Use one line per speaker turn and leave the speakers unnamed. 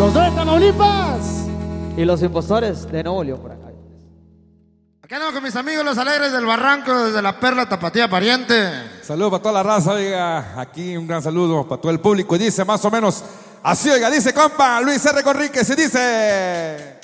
Los de Tamaulipas.
Y los impostores de Nuevo León por acá.
Aquí andamos con mis amigos los alegres del Barranco, desde la Perla Tapatía Pariente.
Saludos para toda la raza, oiga. Aquí un gran saludo para todo el público. Y dice más o menos así, oiga, dice compa Luis R. Conríquez y dice...